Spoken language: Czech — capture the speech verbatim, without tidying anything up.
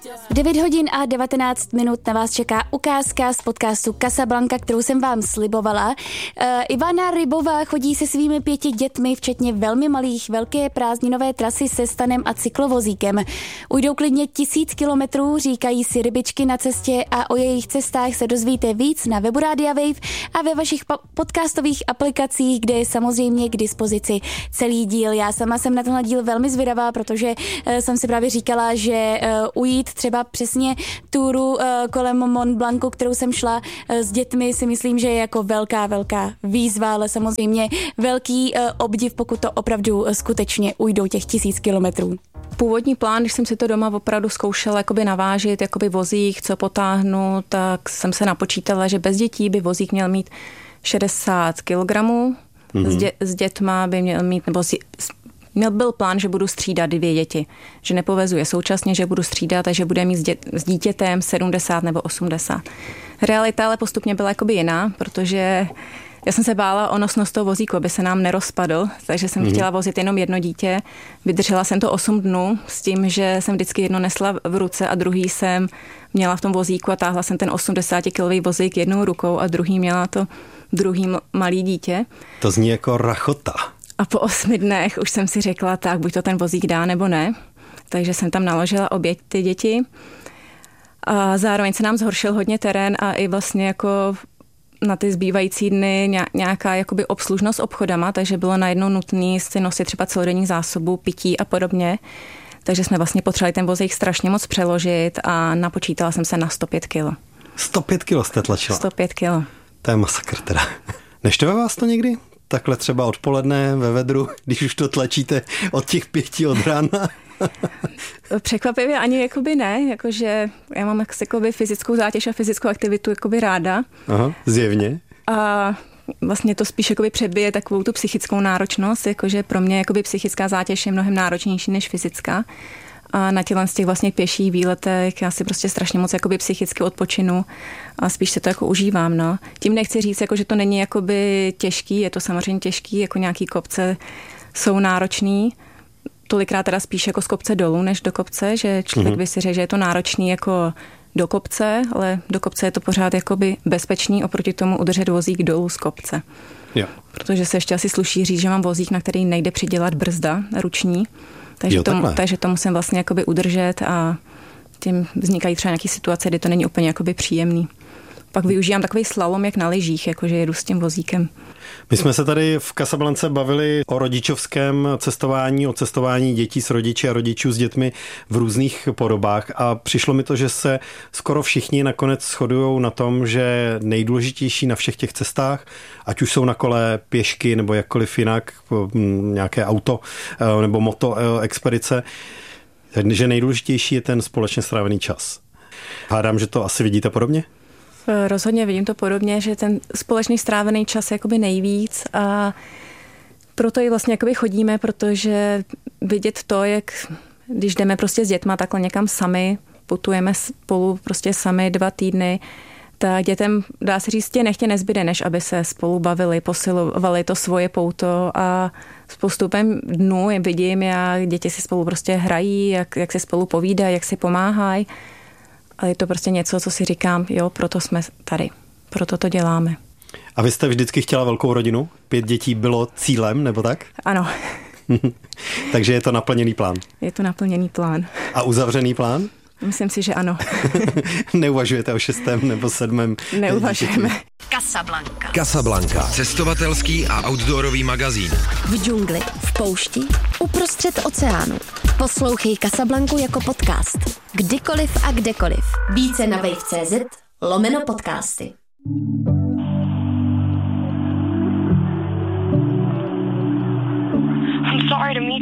V devět hodin a devatenáct minut na vás čeká ukázka z podcastu Casablanca, kterou jsem vám slibovala. Uh, Ivana Rybová chodí se svými pěti dětmi, včetně velmi malých, velké prázdninové trasy se stanem a cyklovozíkem. Ujdou klidně tisíc kilometrů, říkají si rybičky na cestě, a o jejich cestách se dozvíte víc na webu Rádia Wave a ve vašich podcastových aplikacích, kde je samozřejmě k dispozici celý díl. Já sama jsem na tenhle díl velmi zvědavá, protože uh, jsem si právě říkala, že uh, ujít třeba přesně túru uh, kolem Mont Blancu, kterou jsem šla uh, s dětmi, si myslím, že je jako velká, velká výzva, ale samozřejmě velký uh, obdiv, pokud to opravdu uh, skutečně ujdou těch tisíc kilometrů. Původní plán, když jsem si to doma opravdu zkoušela jakoby navážit, jakoby vozík, co potáhnu, tak jsem se napočítala, že bez dětí by vozík měl mít šedesát kilogramů, mm-hmm. s, dě, s dětma by měl mít, nebo si, Měl byl plán, že budu střídat dvě děti, že nepovezuje současně, že budu střídat a že bude mít s, dě, s dítětem sedmdesát nebo osmdesát. Realita ale postupně byla jakoby jiná, protože já jsem se bála o nosnost toho vozíku, aby se nám nerozpadl, takže jsem mm. chtěla vozit jenom jedno dítě. Vydržela jsem to osm dnů s tím, že jsem vždycky jedno nesla v ruce a druhý jsem měla v tom vozíku a táhla jsem ten osmdesátikilový vozík jednou rukou a druhý měla to druhý malý dítě. To zní jako rachota. A po osmi dnech už jsem si řekla, tak buď to ten vozík dá, nebo ne. Takže jsem tam naložila obě ty děti. A zároveň se nám zhoršil hodně terén a i vlastně jako na ty zbývající dny nějaká jakoby obslužnost obchodama, takže bylo najednou nutné si nosit třeba celodenní zásobu, pití a podobně. Takže jsme vlastně potřebovali ten vozík strašně moc přeložit a napočítala jsem se na sto pět kilo. sto pět kilo jste tlačila? sto pět kilo. To je masakr teda. Neštve vás to někdy? Takhle třeba odpoledne ve vedru, když už to tlačíte od těch pěti od rána? Překvapivě ani jakoby ne, jakože já mám jakoby fyzickou zátěž a fyzickou aktivitu jakoby ráda. Aha, zjevně. A vlastně to spíš jakoby přebije takovou tu psychickou náročnost, jakože pro mě jakoby psychická zátěž je mnohem náročnější než fyzická. A na těle z těch vlastně pěších výletech já si prostě strašně moc jakoby psychicky odpočinu a spíš se to jako užívám, no. Tím nechci říct, jako, že to není jakoby těžký, je to samozřejmě těžký, jako nějaký kopce jsou náročný, tolikrát teda spíš jako z kopce dolů, než do kopce, že člověk mm-hmm. by si řekl, že je to náročný jako do kopce, ale do kopce je to pořád jakoby bezpečný oproti tomu udržet vozík dolů z kopce. Jo. Protože se ještě asi sluší říct, že mám vozík, na který nejde přidělat brzda ruční, takže, jo, tomu, takže to musím vlastně jakoby udržet a tím vznikají třeba nějaké situace, kdy to není úplně jakoby příjemný. Pak využívám takový slalom, jak na lyžích, jakože jedu s tím vozíkem. My jsme se tady v Casablance bavili o rodičovském cestování, o cestování dětí s rodiči a rodičů s dětmi v různých podobách a přišlo mi to, že se skoro všichni nakonec shodujou na tom, že nejdůležitější na všech těch cestách, ať už jsou na kole pěšky nebo jakkoliv jinak, nějaké auto nebo moto expedice, že nejdůležitější je ten společně strávený čas. Hádám, že to asi vidíte podobně? Rozhodně vidím to podobně, že ten společný strávený čas je jakoby nejvíc a proto i vlastně jakoby chodíme, protože vidět to, jak když jdeme prostě s dětma takhle někam sami, putujeme spolu prostě sami dva týdny, tak dětem, dá se říct, tě nechtě nezbyde, než aby se spolu bavili, posilovali to svoje pouto a s postupem dnů vidím, jak děti si spolu prostě hrají, jak, jak si spolu povídají, jak si pomáhají. Ale je to prostě něco, co si říkám, jo, proto jsme tady, proto to děláme. A vy jste vždycky chtěla velkou rodinu? Pět dětí bylo cílem, nebo tak? Ano. Takže je to naplněný plán? Je to naplněný plán. A uzavřený plán? Myslím si, že ano. Neuvažujete o šestém nebo sedmém? Neuvažujeme. Casablanca. Casablanca. Cestovatelský a outdoorový magazín. V džungli, v poušti, uprostřed oceánu. Poslouchej Casablancu jako podcast. Kdykoliv a kdekoliv. Více na wave tečka cé zet lomeno podcasty. I'm sorry to meet